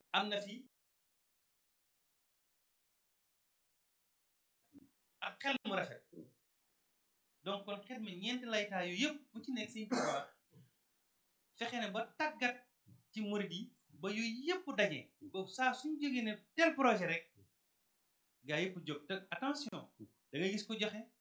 am na fi ak xel mu rafet donc kon xel mi ñeenti laytaa yu yëpp bu ci nekk Sëñ Tuubaa fexe ne ba tàggat ci murid yi ba yooyu yëpp daje boobu saa suñ jógee ne tel projet rek gaa yëpp jóg te attention da ngay gis ko joxe